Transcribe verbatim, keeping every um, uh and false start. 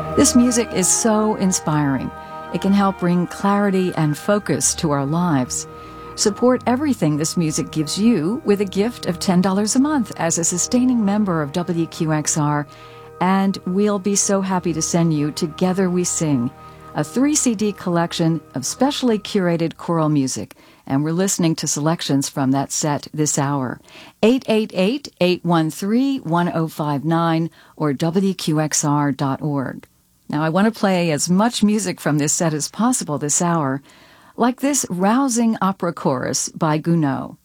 This music is so inspiring. It can help bring clarity and focus to our lives. Support everything this music gives you with a gift of ten dollars a month as a sustaining member of W Q X R, and we'll be so happy to send you Together We Sing, a three C D collection of specially curated choral music, and we're listening to selections from that set this hour. eight eight eight, eight one three, one zero five nine or W Q X R dot org. Now, I want to play as much music from this set as possible this hour, like this rousing opera chorus by Gounod.